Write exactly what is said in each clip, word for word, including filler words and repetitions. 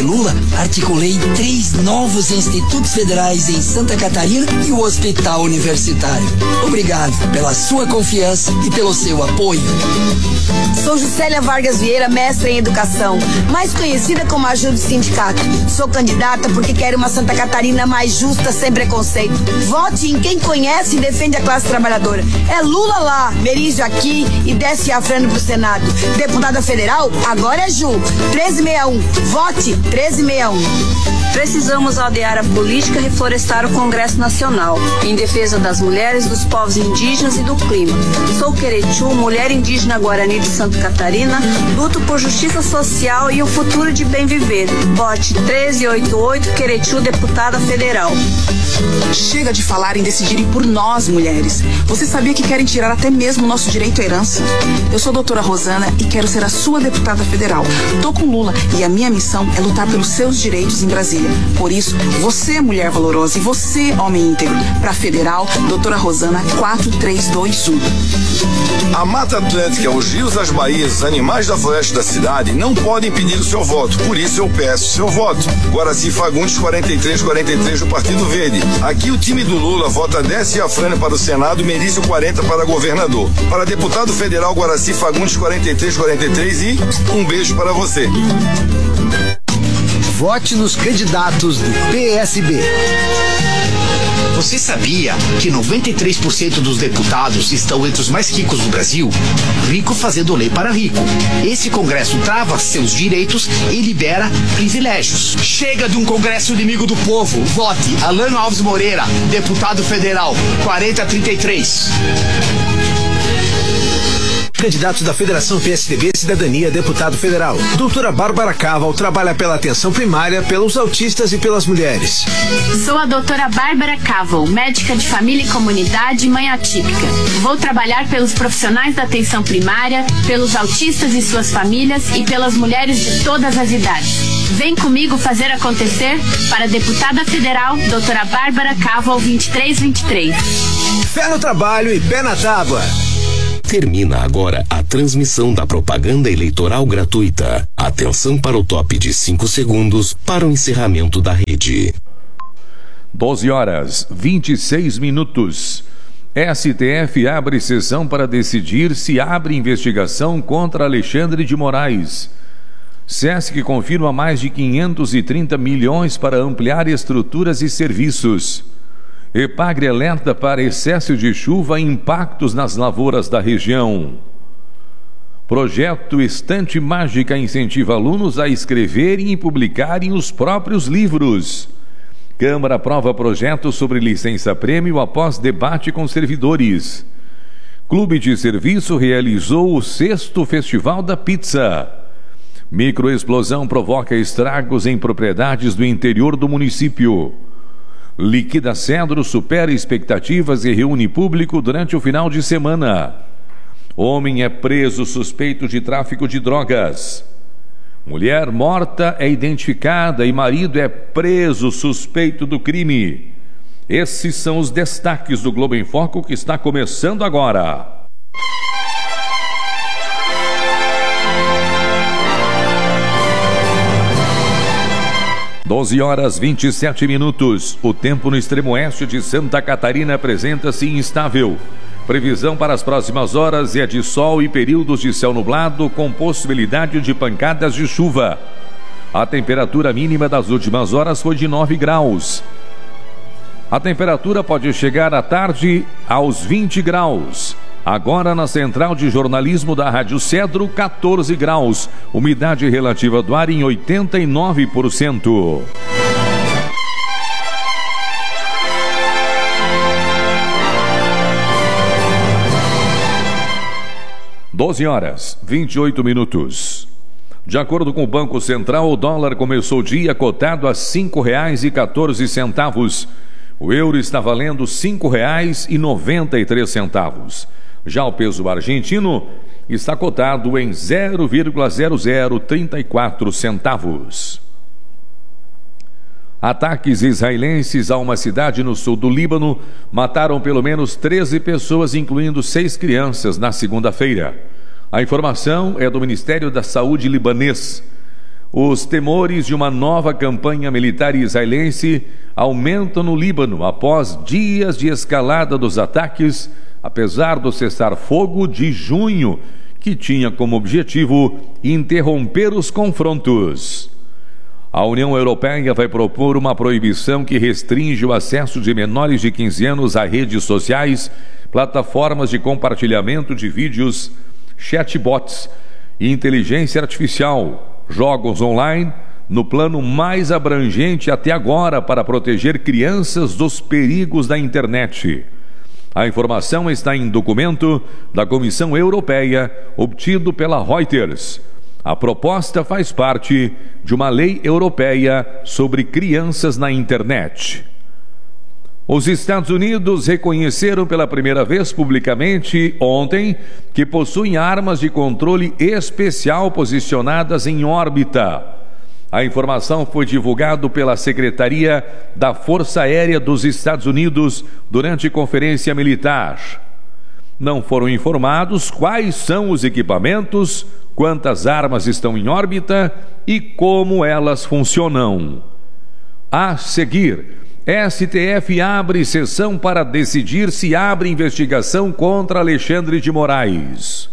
Lula, articulei três novos institutos federais em Santa Catarina e o Hospital Universitário. Obrigado pela sua confiança e pelo seu apoio. Sou Juscelia Vargas Vieira, mestra em educação, mais conhecida como Ajuda Sindicato. Sou candidata porque quero uma Santa Catarina mais justa, sem preconceito. Vote em quem conhece e defende a classe trabalhadora. É Lula lá, Merizio aqui e desce a frente pro Senado. Deputada federal, agora é Ju. treze sessenta e um. Vote treze sessenta e um. Precisamos aldear a política e reflorestar o Congresso Nacional, em defesa das mulheres, dos povos indígenas e do clima. Sou Querechu, mulher indígena Guarani de Santa Catarina, luto por justiça social e um futuro de bem viver. Vote treze oitenta e oito, Querechu, deputada federal. Chega de falar em decidirem por nós, mulheres. Você sabia que querem tirar até mesmo o nosso direito à herança? Eu sou a doutora Rosana e quero ser a sua deputada federal. Tô com Lula e a minha missão é lutar pelos seus direitos em Brasília. Por isso, você, mulher valorosa, e você, homem íntegro, para federal, doutora Rosana, quatro três dois um. A Mata Atlântica, os rios, as baías, os animais da floresta da cidade não podem impedir o seu voto. Por isso eu peço seu voto. Guaraci Fagundes, quarenta e três quarenta e três do Partido Verde. Aqui o time do Lula vota Décio Afrânio para o Senado e Merizio quarenta para governador. Para deputado federal, Guaraci Fagundes, quarenta e três quarenta e três e um beijo para você. Vote nos candidatos do P S B. Você sabia que noventa e três por cento dos deputados estão entre os mais ricos do Brasil? Rico fazendo lei para rico. Esse Congresso trava seus direitos e libera privilégios. Chega de um Congresso inimigo do povo. Vote Alano Alves Moreira, deputado federal, quarenta trinta e três. Candidatos da Federação P S D B Cidadania, deputado federal. Doutora Bárbara Caval trabalha pela atenção primária, pelos autistas e pelas mulheres. Sou a doutora Bárbara Caval, médica de família e comunidade, mãe atípica. Vou trabalhar pelos profissionais da atenção primária, pelos autistas e suas famílias e pelas mulheres de todas as idades. Vem comigo fazer acontecer para a deputada federal, doutora Bárbara Caval, vinte e três vinte e três. Fé no trabalho e pé na tábua. Termina agora a transmissão da propaganda eleitoral gratuita. Atenção para o top de cinco segundos para o encerramento da rede. doze horas, vinte e seis minutos. S T F abre sessão para decidir se abre investigação contra Alexandre de Moraes. SESC confirma mais de quinhentos e trinta milhões para ampliar estruturas e serviços. EPAGRE alerta para excesso de chuva e impactos nas lavouras da região. Projeto Estante Mágica incentiva alunos a escreverem e publicarem os próprios livros. Câmara aprova projeto sobre licença-prêmio após debate com servidores. Clube de Serviço realizou o sexto Festival da Pizza. Microexplosão provoca estragos em propriedades do interior do município. Liquida Cedro supera expectativas e reúne público durante o final de semana. Homem é preso suspeito de tráfico de drogas. Mulher morta é identificada e marido é preso suspeito do crime. Esses são os destaques do Globo em Foco que está começando agora. doze horas vinte e sete minutos. O tempo no extremo oeste de Santa Catarina apresenta-se instável. Previsão para as próximas horas é de sol e períodos de céu nublado com possibilidade de pancadas de chuva. A temperatura mínima das últimas horas foi de nove graus. A temperatura pode chegar à tarde aos vinte graus. Agora na Central de Jornalismo da Rádio Cedro, quatorze graus. Umidade relativa do ar em oitenta e nove por cento. doze horas, vinte e oito minutos. De acordo com o Banco Central, o dólar começou o dia cotado a cinco reais e quatorze centavos. O euro está valendo cinco reais e noventa e três centavos. Já o peso argentino está cotado em zero vírgula zero zero trinta e quatro centavos. Ataques israelenses a uma cidade no sul do Líbano mataram pelo menos treze pessoas, incluindo seis crianças, na segunda-feira. A informação é do Ministério da Saúde libanês. Os temores de uma nova campanha militar israelense aumentam no Líbano após dias de escalada dos ataques, apesar do cessar-fogo de junho, que tinha como objetivo interromper os confrontos. A União Europeia vai propor uma proibição que restringe o acesso de menores de quinze anos a redes sociais, plataformas de compartilhamento de vídeos, chatbots e inteligência artificial, jogos online, no plano mais abrangente até agora para proteger crianças dos perigos da internet. A informação está em documento da Comissão Europeia, obtido pela Reuters. A proposta faz parte de uma lei europeia sobre crianças na internet. Os Estados Unidos reconheceram pela primeira vez publicamente ontem que possuem armas de controle especial posicionadas em órbita. A informação foi divulgada pela Secretaria da Força Aérea dos Estados Unidos durante conferência militar. Não foram informados quais são os equipamentos, quantas armas estão em órbita e como elas funcionam. A seguir, S T F abre sessão para decidir se abre investigação contra Alexandre de Moraes.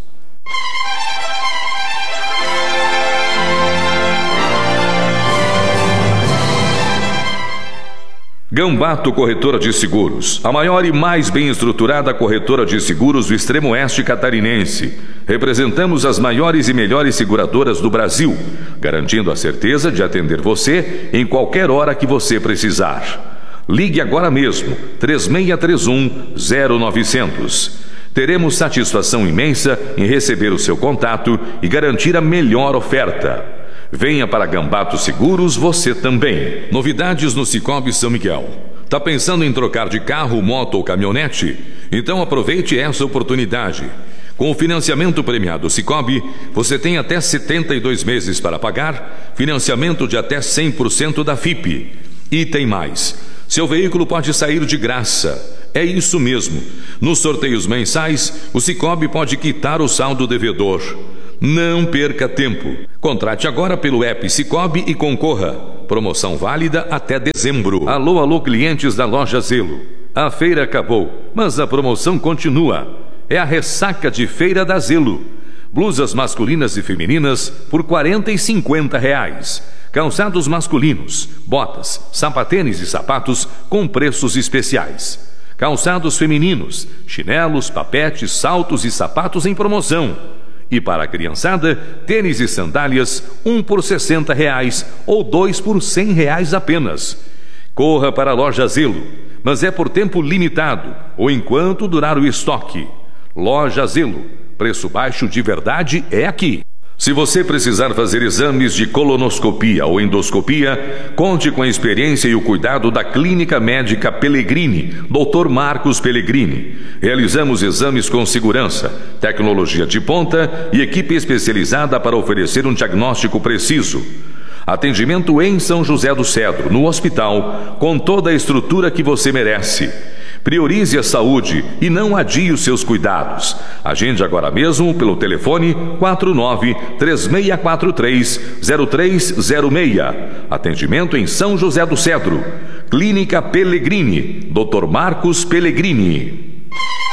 Gambato Corretora de Seguros, a maior e mais bem estruturada corretora de seguros do extremo oeste catarinense. Representamos as maiores e melhores seguradoras do Brasil, garantindo a certeza de atender você em qualquer hora que você precisar. Ligue agora mesmo, três seis três um, zero nove zero zero. Teremos satisfação imensa em receber o seu contato e garantir a melhor oferta. Venha para Gambato Seguros você também. Novidades no Sicoob São Miguel. Tá pensando em trocar de carro, moto ou caminhonete? Então aproveite essa oportunidade. Com o financiamento premiado Sicoob, você tem até setenta e dois meses para pagar, financiamento de até cem por cento da F I P. E tem mais. Seu veículo pode sair de graça. É isso mesmo. Nos sorteios mensais, o Sicoob pode quitar o saldo devedor. Não perca tempo. Contrate agora pelo app Sicoob e concorra. Promoção válida até dezembro. Alô, alô, clientes da Loja Zelo. A feira acabou, mas a promoção continua. É a ressaca de feira da Zelo. Blusas masculinas e femininas por quarenta e cinquenta reais. Calçados masculinos, botas, sapatênis e sapatos com preços especiais. Calçados femininos, chinelos, papetes, saltos e sapatos em promoção. E para a criançada, tênis e sandálias, um por sessenta reais ou dois por cem reais apenas. Corra para a Loja Zelo, mas é por tempo limitado ou enquanto durar o estoque. Loja Zelo, preço baixo de verdade é aqui. Se você precisar fazer exames de colonoscopia ou endoscopia, conte com a experiência e o cuidado da Clínica Médica Pellegrini, doutor Marcos Pellegrini. Realizamos exames com segurança, tecnologia de ponta e equipe especializada para oferecer um diagnóstico preciso. Atendimento em São José do Cedro, no hospital, com toda a estrutura que você merece. Priorize a saúde e não adie os seus cuidados. Agende agora mesmo pelo telefone quatro nove três seis quatro três zero três zero seis. Atendimento em São José do Cedro. Clínica Pellegrini, doutor Marcos Pellegrini.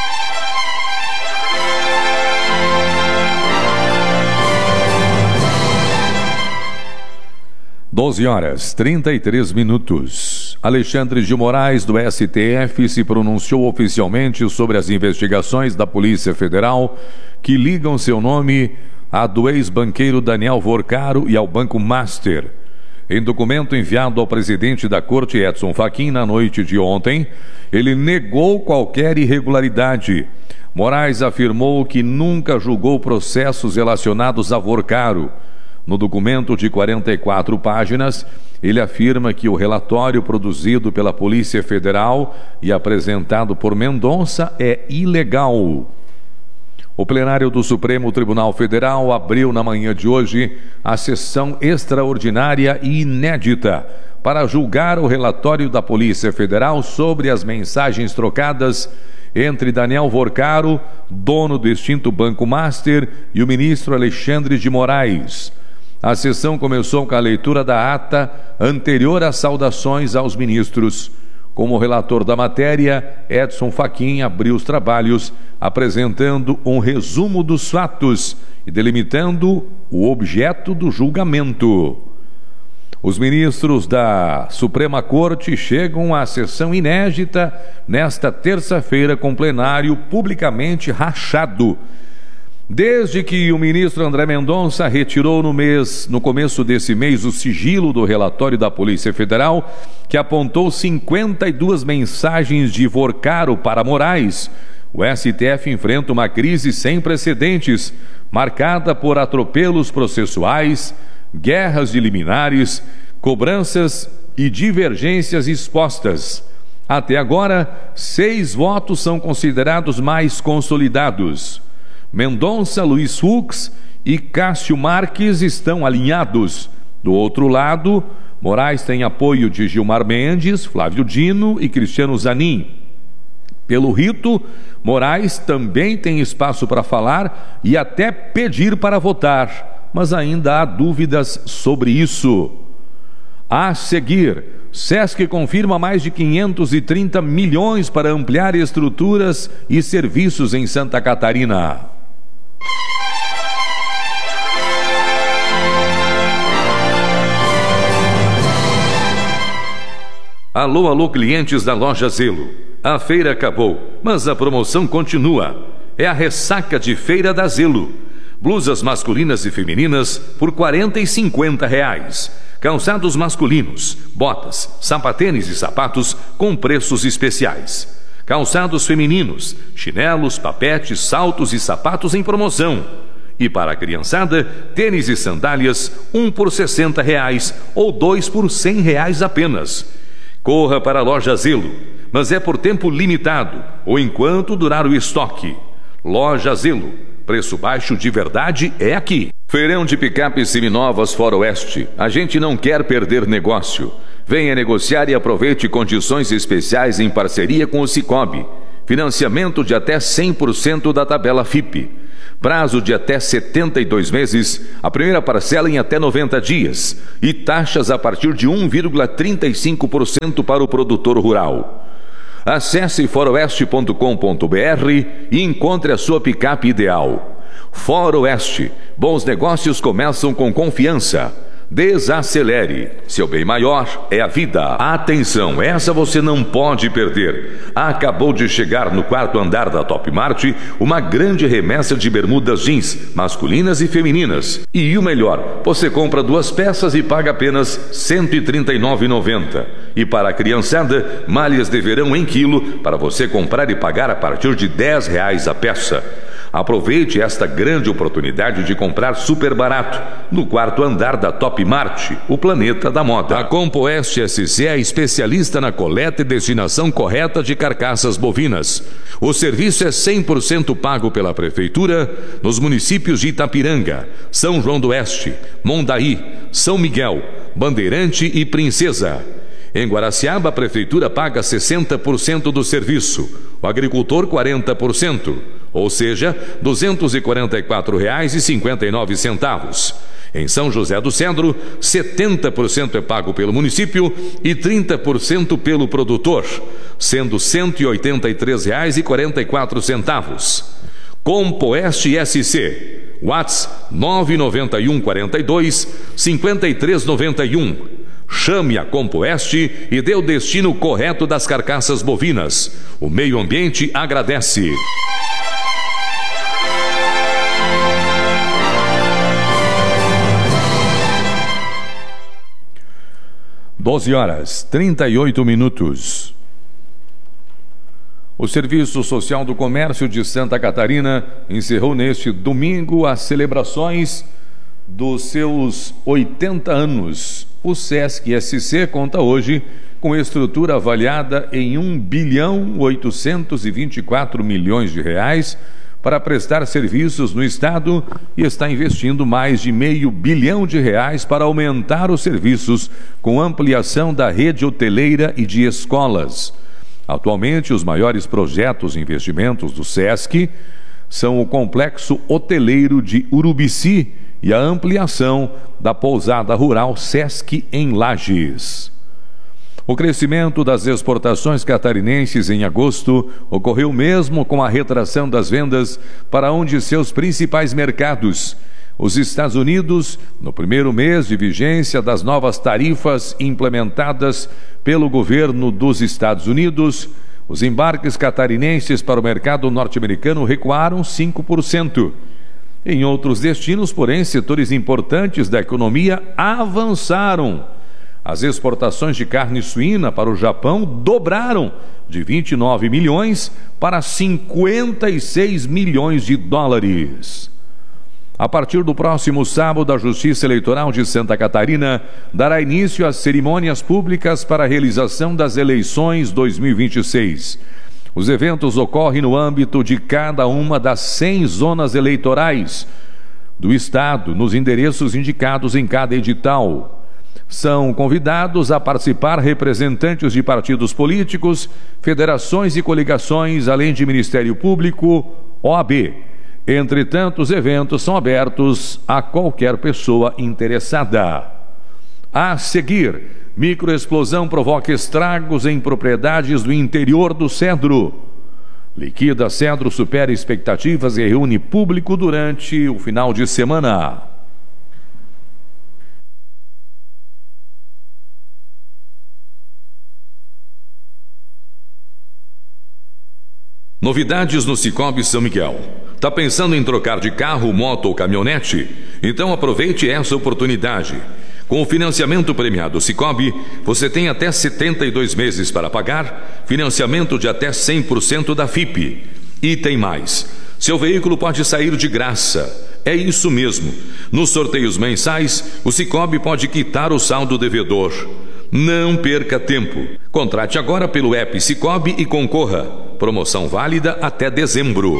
doze horas, trinta e três minutos. Alexandre de Moraes, do S T F, se pronunciou oficialmente sobre as investigações da Polícia Federal que ligam seu nome à do ex-banqueiro Daniel Vorcaro e ao Banco Master. Em documento enviado ao presidente da Corte, Edson Fachin, na noite de ontem, ele negou qualquer irregularidade. Moraes afirmou que nunca julgou processos relacionados a Vorcaro. No documento de quarenta e quatro páginas, ele afirma que o relatório produzido pela Polícia Federal e apresentado por Mendonça é ilegal. O plenário do Supremo Tribunal Federal abriu na manhã de hoje a sessão extraordinária e inédita para julgar o relatório da Polícia Federal sobre as mensagens trocadas entre Daniel Vorcaro, dono do extinto Banco Master, e o ministro Alexandre de Moraes. A sessão começou com a leitura da ata anterior às saudações aos ministros. Como relator da matéria, Edson Fachin abriu os trabalhos, apresentando um resumo dos fatos e delimitando o objeto do julgamento. Os ministros da Suprema Corte chegam à sessão inédita nesta terça-feira com plenário publicamente rachado. Desde que o ministro André Mendonça retirou no mês, no começo desse mês o sigilo do relatório da Polícia Federal, que apontou cinquenta e duas mensagens de Vorcaro para Moraes, o S T F enfrenta uma crise sem precedentes, marcada por atropelos processuais, guerras de liminares, cobranças e divergências expostas. Até agora, seis votos são considerados mais consolidados. Mendonça, Luiz Fux e Cássio Marques estão alinhados. Do outro lado, Moraes tem apoio de Gilmar Mendes, Flávio Dino e Cristiano Zanin. Pelo rito, Moraes também tem espaço para falar e até pedir para votar, mas ainda há dúvidas sobre isso. A seguir, Sesc confirma mais de quinhentos e trinta milhões para ampliar estruturas e serviços em Santa Catarina. Alô, alô, clientes da Loja Zelo. A feira acabou, mas a promoção continua. É a ressaca de feira da Zelo. Blusas masculinas e femininas por quarenta e cinquenta reais. Calçados masculinos, botas, sapatênis e sapatos com preços especiais. Calçados femininos, chinelos, papetes, saltos e sapatos em promoção. E para a criançada, tênis e sandálias, um por sessenta reais ou dois por cem reais apenas. Corra para a Loja Zelo, mas é por tempo limitado ou enquanto durar o estoque. Loja Zelo, preço baixo de verdade é aqui. Feirão de picapes seminovas Foroeste. A gente não quer perder negócio. Venha negociar e aproveite condições especiais em parceria com o Cicobi. Financiamento de até cem por cento da tabela F I P. Prazo de até setenta e dois meses, a primeira parcela em até noventa dias e taxas a partir de um vírgula trinta e cinco por cento para o produtor rural. Acesse foroeste ponto com ponto br e encontre a sua picape ideal. Foroeste, bons negócios começam com confiança. Desacelere, seu bem maior é a vida. Atenção, essa você não pode perder. Acabou de chegar no quarto andar da Top Mart uma grande remessa de bermudas jeans, masculinas e femininas. E o melhor, você compra duas peças e paga apenas cento e trinta e nove reais e noventa centavos. E para a criançada, malhas de verão em quilo para você comprar e pagar a partir de dez reais a peça. Aproveite esta grande oportunidade de comprar super barato no quarto andar da Top Mart, o planeta da moda. A Compoeste S C é especialista na coleta e destinação correta de carcaças bovinas. O serviço é cem por cento pago pela Prefeitura nos municípios de Itapiranga, São João do Oeste, Mondaí, São Miguel, Bandeirante e Princesa. Em Guaraciaba, a Prefeitura paga sessenta por cento do serviço, o agricultor quarenta por cento, ou seja, duzentos e quarenta e quatro reais e cinquenta e nove centavos. Em São José do Cedro, setenta por cento é pago pelo município e trinta por cento pelo produtor, sendo cento e oitenta e três reais e quarenta e quatro centavos. Compoeste S C, WhatsApp nove nove um quatro dois cinco três nove um. Chame a Compoeste e dê o destino correto das carcaças bovinas. O meio ambiente agradece. doze horas, trinta e oito minutos. O Serviço Social do Comércio de Santa Catarina encerrou neste domingo as celebrações dos seus oitenta anos. O Sesc S C conta hoje com estrutura avaliada em um bilhão oitocentos e vinte e quatro milhões de reais para prestar serviços no Estado e está investindo mais de meio bilhão de reais para aumentar os serviços com ampliação da rede hoteleira e de escolas. Atualmente, os maiores projetos e investimentos do Sesc são o Complexo Hoteleiro de Urubici, e a ampliação da pousada rural Sesc em Lages. O crescimento das exportações catarinenses em agosto ocorreu mesmo com a retração das vendas para um de seus principais mercados, os Estados Unidos, no primeiro mês de vigência das novas tarifas implementadas pelo governo dos Estados Unidos. Os embarques catarinenses para o mercado norte-americano recuaram cinco por cento. Em outros destinos, porém, setores importantes da economia avançaram. As exportações de carne suína para o Japão dobraram de vinte e nove milhões para cinquenta e seis milhões de dólares. A partir do próximo sábado, a Justiça Eleitoral de Santa Catarina dará início às cerimônias públicas para a realização das eleições dois mil e vinte e seis. Os eventos ocorrem no âmbito de cada uma das cem zonas eleitorais do Estado, nos endereços indicados em cada edital. São convidados a participar representantes de partidos políticos, federações e coligações, além de Ministério Público, O A B. Entretanto, os eventos são abertos a qualquer pessoa interessada. A seguir, microexplosão provoca estragos em propriedades do interior do Cedro. Liquida Cedro supera expectativas e reúne público durante o final de semana. Novidades no Sicoob São Miguel. Tá pensando em trocar de carro, moto ou caminhonete? Então aproveite essa oportunidade. Com o financiamento premiado Sicoob, você tem até setenta e dois meses para pagar, financiamento de até cem por cento da F I P. E tem mais. Seu veículo pode sair de graça. É isso mesmo. Nos sorteios mensais, o Sicoob pode quitar o saldo devedor. Não perca tempo. Contrate agora pelo app Sicoob e concorra. Promoção válida até dezembro.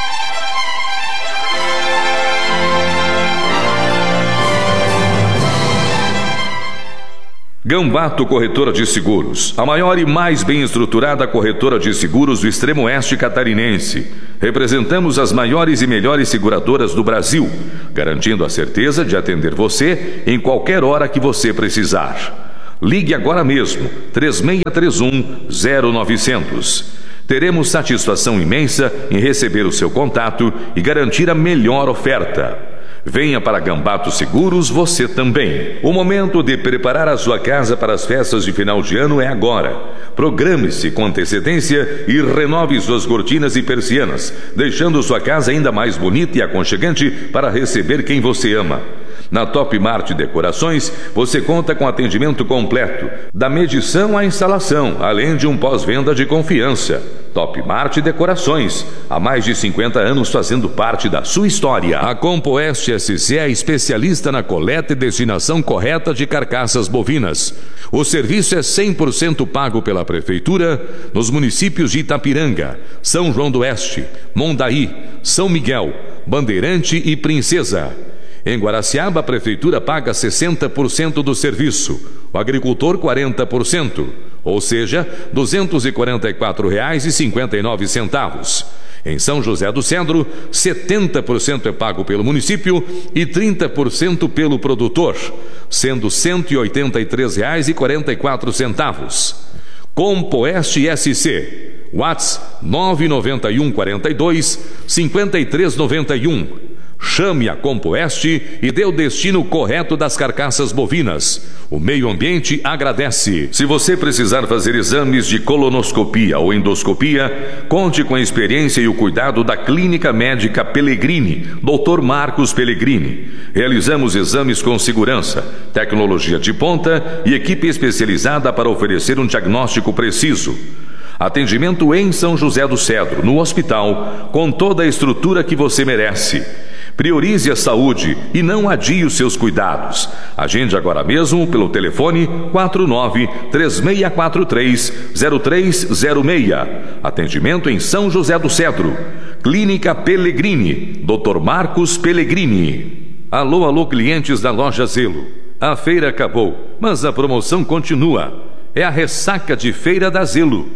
Gambato Corretora de Seguros, a maior e mais bem estruturada corretora de seguros do extremo oeste catarinense. Representamos as maiores e melhores seguradoras do Brasil, garantindo a certeza de atender você em qualquer hora que você precisar. Ligue agora mesmo, três seis três um, zero nove zero zero. Teremos satisfação imensa em receber o seu contato e garantir a melhor oferta. Venha para Gambato Seguros você também. O momento de preparar a sua casa para as festas de final de ano é agora. Programe-se com antecedência e renove suas cortinas e persianas, deixando sua casa ainda mais bonita e aconchegante para receber quem você ama. Na Top Mart Decorações, você conta com atendimento completo, da medição à instalação, além de um pós-venda de confiança. Top Mart Decorações, há mais de cinquenta anos fazendo parte da sua história. A Compoeste S C é especialista na coleta e destinação correta de carcaças bovinas. O serviço é cem por cento pago pela Prefeitura nos municípios de Itapiranga, São João do Oeste, Mondaí, São Miguel, Bandeirante e Princesa. Em Guaraciaba, a Prefeitura paga sessenta por cento do serviço, o agricultor quarenta por cento, ou seja, duzentos e quarenta e quatro reais e cinquenta e nove centavos. Em São José do Cedro, setenta por cento é pago pelo município e trinta por cento pelo produtor, sendo cento e oitenta e três reais e quarenta e quatro centavos. Compoeste S C, WhatsApp nove nove um quatro dois, cinco três nove um. Chame a Compoeste e dê o destino correto das carcaças bovinas. O meio ambiente agradece. Se você precisar fazer exames de colonoscopia ou endoscopia, conte com a experiência e o cuidado da Clínica Médica Pellegrini, doutor Marcos Pellegrini. Realizamos exames com segurança, tecnologia de ponta e equipe especializada para oferecer um diagnóstico preciso. Atendimento em São José do Cedro, no hospital, com toda a estrutura que você merece. Priorize a saúde e não adie os seus cuidados. Agende agora mesmo pelo telefone quatro nove três seis quatro três zero três zero seis. Atendimento em São José do Cedro. Clínica Pellegrini, doutor Marcos Pellegrini. Alô, alô, clientes da loja Zelo. A feira acabou, mas a promoção continua. É a ressaca de feira da Zelo.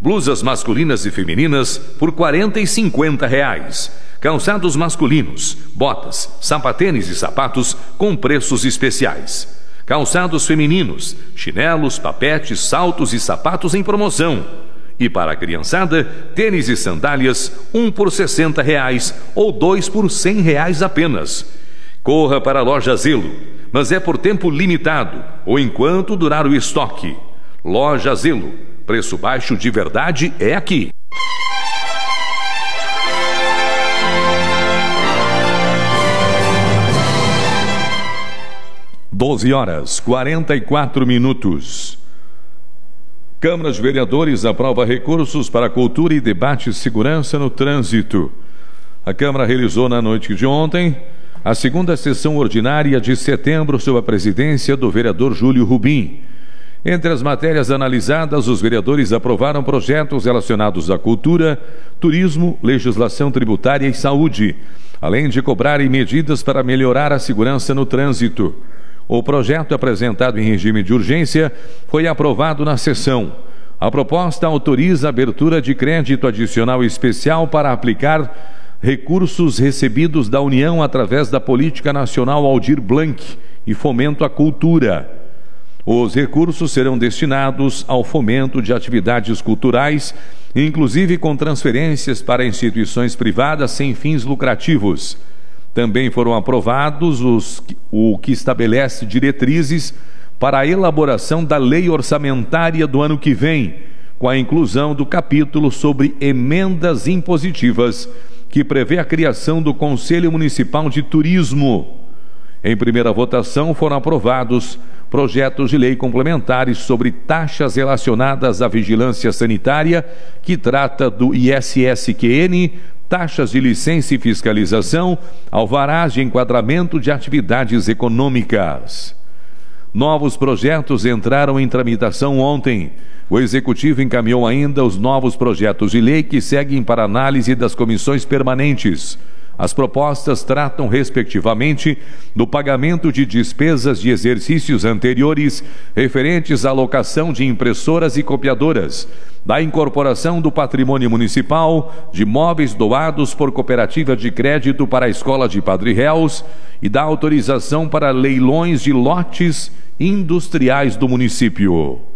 Blusas masculinas e femininas por quarenta e cinquenta reais. Calçados masculinos, botas, sapatênis e sapatos com preços especiais. Calçados femininos, chinelos, papetes, saltos e sapatos em promoção. E para a criançada, tênis e sandálias, um por sessenta reais ou dois por cem reais apenas. Corra para a Loja Zelo, mas é por tempo limitado ou enquanto durar o estoque. Loja Zelo, preço baixo de verdade é aqui. doze horas, quarenta e quatro minutos. Câmara de Vereadores aprova recursos para cultura e debate e segurança no trânsito. A Câmara realizou na noite de ontem a segunda sessão ordinária de setembro sob a presidência do vereador Júlio Rubim. Entre as matérias analisadas, os vereadores aprovaram projetos relacionados à cultura, turismo, legislação tributária e saúde, além de cobrarem medidas para melhorar a segurança no trânsito. O projeto apresentado em regime de urgência foi aprovado na sessão. A proposta autoriza a abertura de crédito adicional especial para aplicar recursos recebidos da União através da Política Nacional Aldir Blanc e Fomento à Cultura. Os recursos serão destinados ao fomento de atividades culturais, inclusive com transferências para instituições privadas sem fins lucrativos. Também foram aprovados os, o que estabelece diretrizes para a elaboração da lei orçamentária do ano que vem, com a inclusão do capítulo sobre emendas impositivas, que prevê a criação do Conselho Municipal de Turismo. Em primeira votação foram aprovados projetos de lei complementares sobre taxas relacionadas à vigilância sanitária, que trata do I S S Q N, taxas de licença e fiscalização, alvarás de enquadramento de atividades econômicas. Novos projetos entraram em tramitação ontem. O Executivo encaminhou ainda os novos projetos de lei que seguem para análise das comissões permanentes. As propostas tratam, respectivamente, do pagamento de despesas de exercícios anteriores referentes à alocação de impressoras e copiadoras, da incorporação do patrimônio municipal, de móveis doados por cooperativa de crédito para a Escola de Padre Réus e da autorização para leilões de lotes industriais do município.